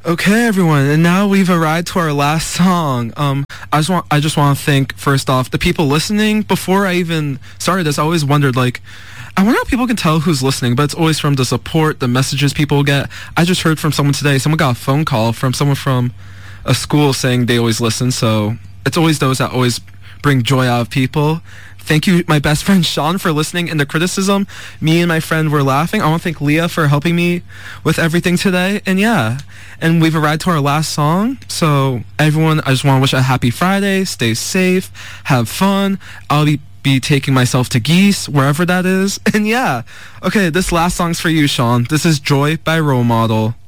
Okay, everyone, and now we've arrived to our last song. I just want to thank first off the people listening. Before I even started this, I always wondered I wonder how people can tell who's listening, but it's always from the support, the messages people get. I just heard from someone today. Someone got a phone call from someone from a school saying they always listen. So it's always those that always bring joy out of people. Thank you, my best friend Sean, for listening in the criticism. Me and my friend were laughing. I want to thank Leah for helping me with everything today. And yeah, and we've arrived to our last song. So everyone, I just want to wish a happy Friday. Stay safe. Have fun. I'll be taking myself to Geese, wherever that is. And yeah, okay, this last song's for you, Sean. This is Joy by Role Model.